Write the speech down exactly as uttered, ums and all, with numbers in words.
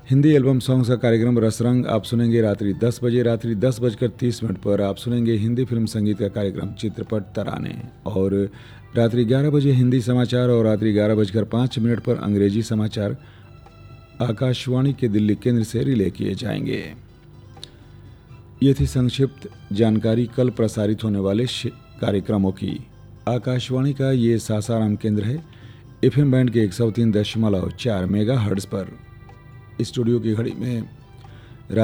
Hindi album songs का कार्यक्रम रसरंग आप सुनेंगे रात्रि दस बजे। रात्रि दस बजकर तीस मिनट पर आप सुनेंगे हिंदी फिल्म संगीत का कार्यक्रम चित्रपट तराने। और रात्रि ग्यारह बजे हिंदी समाचार और रात्रि ग्यारह बजकर पाँच मिनट पर अंग्रेजी समाचार आकाशवाणी के दिल्ली केंद्र से रिले किए जाएंगे। ये थी संक्षिप्त जानकारी कल प्रसारित होने वाले कार्यक्रमों की। आकाशवाणी का ये सासाराम केंद्र है एफएम बैंड के एक सौ तीन दशमलव चार मेगा हर्ट्ज पर। स्टूडियो की घड़ी में